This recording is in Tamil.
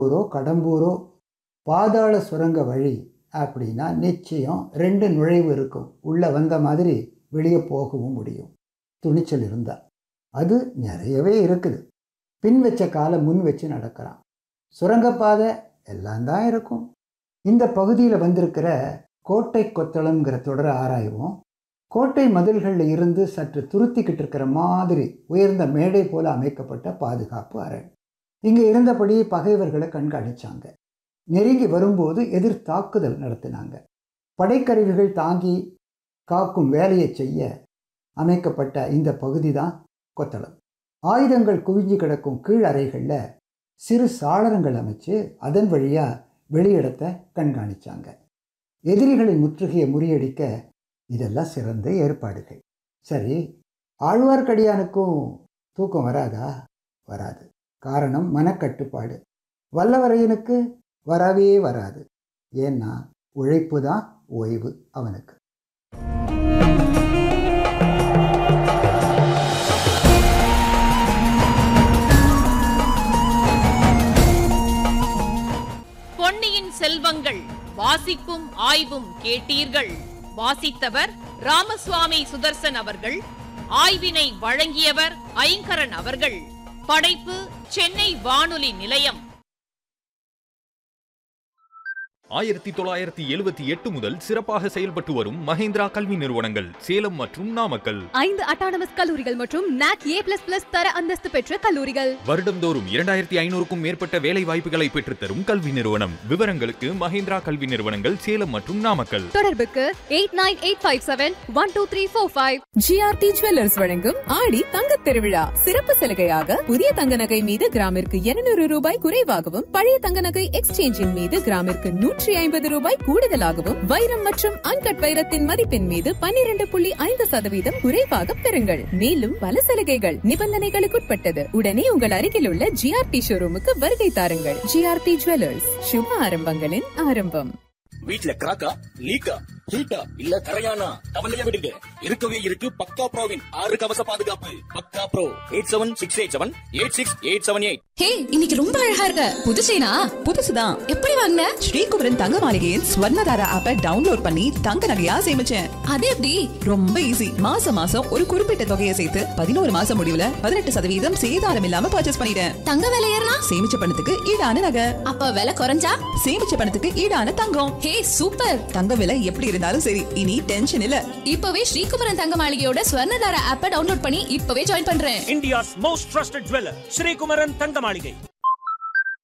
ஊரோ கடம்பூரோ பாதாள சுரங்க வழி அப்படின்னா நிச்சயம் 2 நுழைவு இருக்கும். உள்ளே வந்த மாதிரி வெளியே போகவும் முடியும், துணிச்சல் இருந்தால். அது நிறையவே இருக்குது. பின் வச்ச காலை முன் வச்சு நடக்கிறான். சுரங்கப்பாதை எல்லாம் தான் இருக்கும். இந்த பகுதியில் வந்திருக்கிற கோட்டை கொத்தளம்ங்கிற தொடரை ஆராய்வோம். கோட்டை மதில்களில் இருந்து சற்று துருத்திக்கிட்டு இருக்கிற மாதிரி உயர்ந்த மேடை போல அமைக்கப்பட்ட பாதுகாப்பு அரண். இங்கே இருந்தபடி பகைவர்களை கண்காணிச்சாங்க. நெருங்கி வரும்போது எதிர் தாக்குதல் நடத்தினாங்க. படைக்கருவிகள் தாங்கி காக்கும் வேலையை செய்ய அமைக்கப்பட்ட இந்த பகுதி தான் கொத்தளம். ஆயுதங்கள் குவிஞ்சு கிடக்கும் கீழ் அறைகளில் சிறு சாளரங்கள் அமைச்சு அதன் வழியாக வெளியிடத்தை கண்காணிச்சாங்க. எதிரிகளின் முற்றுகையை முறியடிக்க இதெல்லாம் சிறந்த ஏற்பாடுகள். சரி, ஆழ்வார்க்கடியானுக்கும் தூக்கம் வராதா? வராது. காரணம் மனக்கட்டுப்பாடு. வல்லவரையனுக்கு வரவே வராது. ஏன்னா உழைப்பு தான் ஓய்வு அவனுக்கு. பொன்னியின் செல்வங்கள் வாசிப்பும் ஆய்வும் கேட்டீர்கள். வாசித்தவர் ராமசுவாமி சுதர்சன் அவர்கள். ஆய்வினை வழங்கியவர் ஐங்கரன் அவர்கள். படைப்பு சென்னை வானொலி நிலையம். 1978 முதல் சிறப்பாக செயல்பட்டு வரும் மஹேந்திரா கல்வி நிறுவனங்கள் சேலம் மற்றும் நாமக்கல். 5 அட்டானமஸ் கல்லூரிகள் மற்றும் NAC A++ தர அந்தஸ்து பெற்ற கல்லூரிகள். வருடம்தோறும் 2500க்கும் மேற்பட்ட வேலை வாய்ப்புகளை பெற்றுத்தரும் கல்வி நிறுவனம். விவரங்களுக்கு மஹேந்திரா கல்வி நிறுவனங்கள் சேலம் மற்றும் நாமக்கல். தொடர்புக்கு 8985712345. GRT ஜுவல்லர்ஸ் வழங்கும் ஆடி தங்கத் திருவிழா சிறப்பு சலுகையாக புதிய தங்க நகை மீது கிராமிற்கு 200 ரூபாய் குறைவாகவும், பழைய தங்க நகை எக்ஸ்சேஞ்சின் மீது கிராமிற்கு 150 ரூபாய் கூடுதலாகவும், வைரம் மற்றும் அன்கட் வைரத்தின் மதிப்பின் மீது 12.5% குறைவாக பெறுங்கள். மேலும் பல சலுகைகள் நிபந்தனைகளுக்குட்பட்டது. உடனே உங்கள் அருகில் உள்ள GRT ஷோரூமுக்கு வருகை தாருங்கள். GRT ஜுவல்லர்ஸ், சுப ஆரம்பங்களின் ஆரம்பம். வீட்ல கிராக்கா, லீக்கா, ஹீட்டா இல்ல கரையானா? கவலைய விடுங்க. இருக்கவே இருக்கு பக்கா ப்ரோவின் 6 கவச பாதுகாப்பு. பக்கா ப்ரோ 8768786878. ஹே, இன்னைக்கு ரொம்ப அழகா இருக்க. புது செயினா? புதுசுதான். எப்படி வாங்குன? ஸ்ரீகுமரன் தங்க மாளிகையின் ஸ்வர்ணதாரா ஆப்பை டவுன்லோட் பண்ணி தங்க நகையா சேமிச்சேன். அது எப்படி? ரொம்ப ஈஸி. மாசம் மாசம் ஒரு குறிப்பிட்ட தொகையை சேர்த்து 11 மாசம் முடிவுல 18% சேதாரம் இல்லாம பர்ச்சேஸ் பண்ணிட்டேன். தங்க விலை ஏறினா? சேமிச்ச பணத்துக்கு ஈடான நகை. அப்ப விலை குறைஞ்சா? சேமிச்ச பணத்துக்கு ஈடான தங்கம். ஹே, சூப்பர். தங்க விலை எப்படி இருந்தாலும் சரி, இனி டென்ஷன் இல்ல. இப்பவே ஸ்ரீகுமரன் தங்க மாளிகையோட ஸ்வர்ணதாரா ஆப்பை டவுன்லோட் பண்ணி இப்பவே ஜாயின் பண்றேன். India's most trusted jeweler, Sri Kumaran Tanga Maligai.